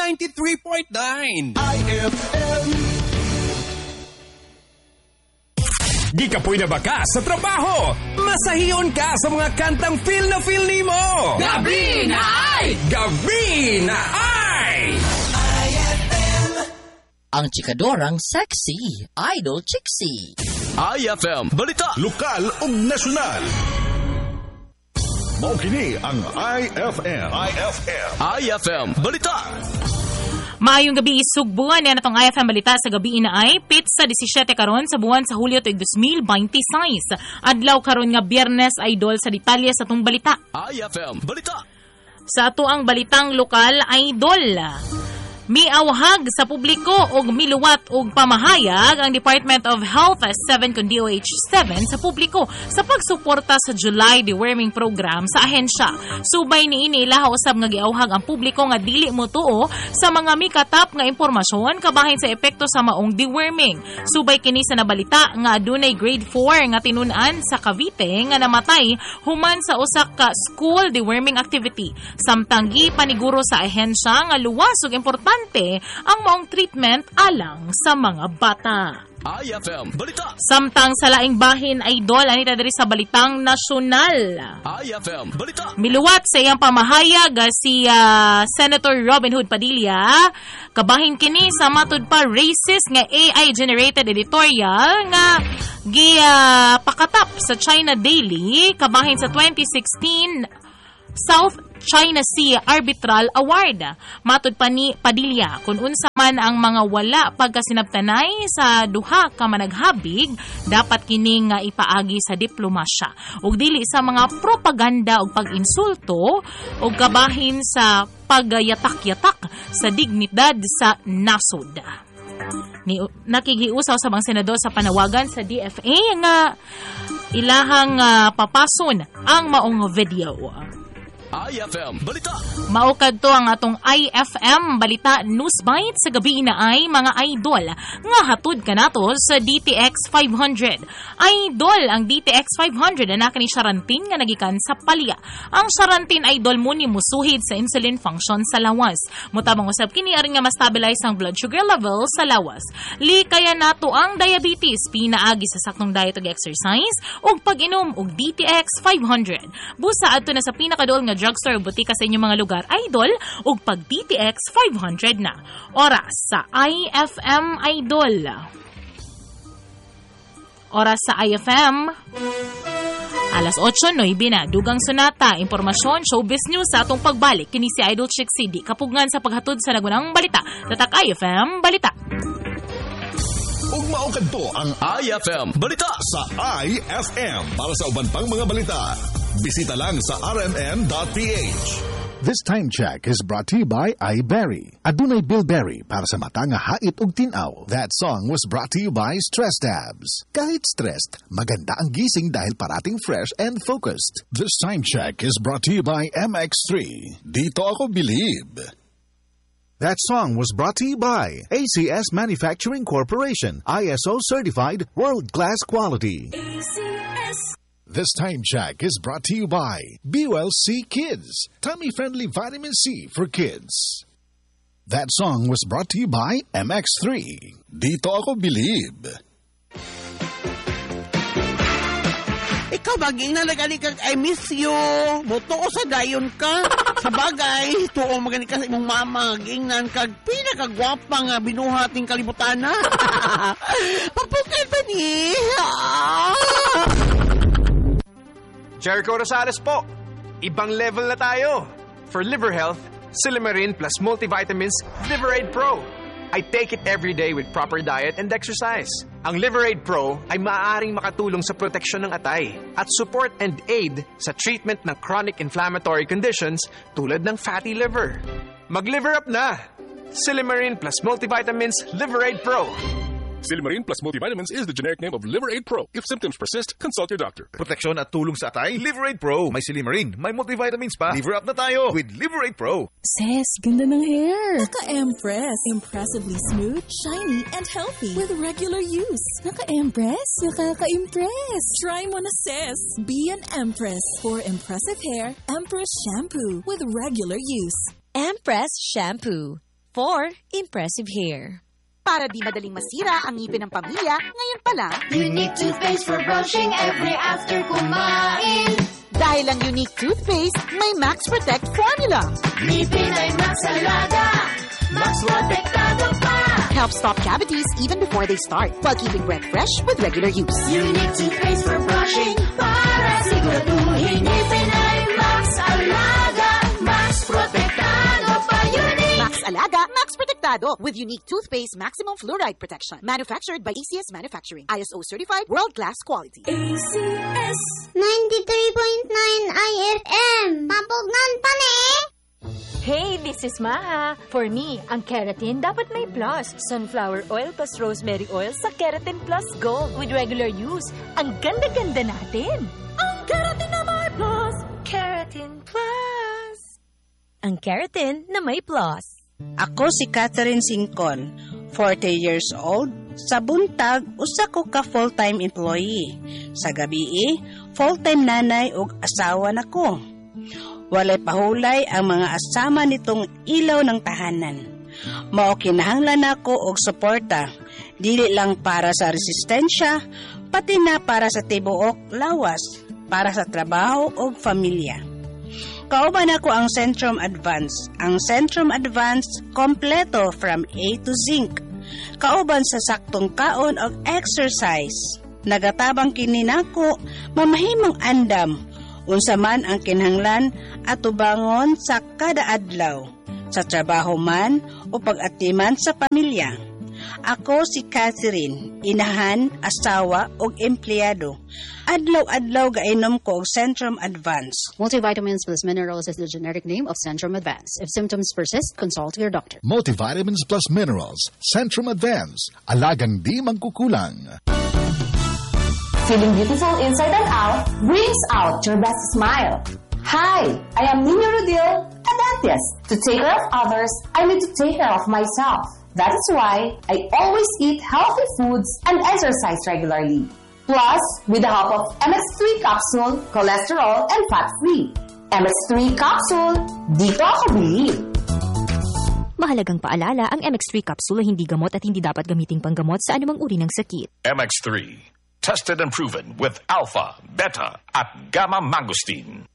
93.9 IFM. Di ka po'y nabaka sa trabaho. Masahiyon ka sa mga kantang feel na feel ni mo. Gabi na ay! Gabi na ay! IFM. Ang chikadorang sexy, Idol Chixie. IFM Balita. Lokal ug nasyonal. Mao kini ang IFM. IFM Balita. Maayong gabi isugbuan yan atong IFM Balita sa gabi inaay pizza 17 karon sa buwan sa Hulyo tuig 2026. Adlaw karon nga Biyernes Idol sa detalye sa atong balita. IFM Balita. Sa ato ang balitang lokal Idol. Miawhag sa publiko og miluwat og pamahayag ang Department of Health 7 kun DOH7 sa publiko sa pagsuporta sa July deworming program sa ahensya. Subay niini laha usab nga giawhag ang publiko nga dili motuo sa mga mikatap nga impormasyon kabahin sa epekto sa maong deworming. Subay kini sa nabalita nga adunay grade 4 nga tinun-an sa Cavite nga namatay human sa usa ka school deworming activity. Samtang gipaniguro sa ahensya nga luwas ug importante ang maong treatment alang sa mga bata. IFM Balita. Samtang sa laing bahin Idol anita diri sa balitang nasyonal. IFM Balita. Miluwat sa iyang pamahayag si Senator Robin Hood Padilla kabahin kini sa matud pa racist nga AI generated editorial nga pakatap sa China Daily kabahin sa 2016 South China Sea Arbitral Award. Matud pa ni Padilla, kung unsa man ang mga wala pagkasinabtanay sa duha ka managhabig, dapat kini nga ipaagi sa diplomasya. Ug dili sa mga propaganda ug pag-insulto ug kabahin sa pagyatak-yatak sa dignidad sa nasod. Nakigiusaw sa mga senador sa panawagan sa DFA nga ilahang papason ang maong video. IFM Balita. Maukad to ang atong IFM Balita News Bite sa gabi na ay mga idol nga hatod kanato sa DTX 500. Idol ang DTX 500 anak ni Sharantin nga nagikan sa palya. Ang Sharantin idol mo ni musuhid sa insulin function sa lawas. Mutabang usab kini aron nga ma-stabilize ang blood sugar level sa lawas. Likaya nato ang diabetes pinaagi sa saktong diet ug exercise ug pag-inom og DTX 500. Busa adto na sa pinakaduol nga drugstore o butika sa inyong mga lugar, Idol, ug pag DTX 500 na. Oras sa IFM Idol. Oras sa IFM. Alas 8:09 na. Dugang sunata, impormasyon, showbiz news sa atong pagbalik. Kini si Idol Chixie, di kapugngan sa paghatod sa nagunang balita. Tatak IFM Balita. Ug maokad to ang IFM Balita sa IFM para sa uban pang mga balita. Bisita lang sa rmn.ph. This time check is brought to you by iBerry. Adunay Bilberry para sa mata nga hait ug tinaw. That song was brought to you by Stress Tabs. Kahit stressed, maganda ang gising dahil parating fresh and focused. This time check is brought to you by MX3. Dito ako believe. That song was brought to you by ACS Manufacturing Corporation. ISO certified world-class quality. ACS. This time check is brought to you by BULC Kids, tummy-friendly vitamin C for kids. That song was brought to you by MX3. Dito ako believe. Ikaw baging nalagani kag I miss you. Buto ko sa dayon ka. Sa bagay, tuo magani ka sa imong mama. Gingnan kag pinakagwapa nga binuhating kalibutan na. Papukay pa ni. Jericho Rosales po. Ibang level na tayo. For liver health, Silimarin plus multivitamins Liveraid Pro. I take it every day with proper diet and exercise. Ang Liveraid Pro ay maaaring makatulong sa proteksyon ng atay at support and aid sa treatment ng chronic inflammatory conditions tulad ng fatty liver. Mag-liver up na! Silimarin plus multivitamins Liveraid Pro. Silimarin plus multivitamins is the generic name of Liveraid Pro. If symptoms persist, consult your doctor. Proteksyon at tulong sa atay, Liveraid Pro. May Silimarin, may multivitamins pa. Liver up na tayo with Liveraid Pro. Sis, ganda ng hair. Naka-Empress. Impressively smooth, shiny, and healthy with regular use. Naka-Empress? Nakaka-impress. Try mo na, sis. Be an Empress. For impressive hair, Empress Shampoo with regular use. Empress Shampoo. for impressive hair. Para di madaling masira ang ngipin ng pamilya, ngayon pa lang, Unique toothpaste for brushing every after kumain. Dahil ang Unique toothpaste, may Max Protect formula. Ngipin ay Max Alaga, Max Protektado pa. Helps stop cavities even before they start, while keeping breath fresh with regular use. Unique toothpaste for brushing, para siguraduhin ngipin ay Max Alaga, Max Protektado pa. Unique Max Alaga, Max Protectado with Unique toothpaste maximum fluoride protection. Manufactured by ACS Manufacturing. ISO certified world-class quality. ACS 93.9 IFM. Mapugnan pa ni. Hey, this is Maha. For me, ang keratin dapat may plus. Sunflower oil plus rosemary oil sa Keratin Plus Gold with regular use. Ang ganda-ganda natin. Ang keratin na may plus. Keratin Plus. Ang keratin na may plus. Ako si Catherine Singcon, 40 years old. Sa buntag, usa ko ka full-time employee. Sa gabi, full-time nanay ug asawa nako. Walay pahulay ang mga asama nitong ilaw ng tahanan. Mao kinahanglan nako og suporta, dili lang para sa resistensya, pati na para sa tibuok lawas, para sa trabaho ug pamilya. Kauban ako ang Centrum Advance. Ang Centrum Advance kompleto from A to Zinc. Kauban sa saktong kaon og exercise. Nagatabang kini nako mamahimong andam. Unsa man ang kinahanglan at tubangon sa kada adlaw, sa trabaho man o pag-atiman sa pamilya. Ako si Catherine, inahan, asawa o empleyado. Adlaw-adlaw gainom ko og Centrum Advance. Multivitamins plus minerals is the generic name of Centrum Advance. If symptoms persist, consult your doctor. Multivitamins plus minerals. Centrum Advance. Alagang di magkukulang. Feeling beautiful inside and out brings out your best smile. Hi, I am Nina Rodil, a dentist. To take care of others, I need to take care of myself. That is why I always eat healthy foods and exercise regularly. Plus, with the help of MX3 capsule, cholesterol and fat-free. MX3 capsule, dito ako bili. Mahalagang paalala, ang MX3 capsule ay hindi gamot at hindi dapat gamiting panggamot sa anumang uri ng sakit. MX3, tested and proven with alpha, beta, at gamma mangosteen.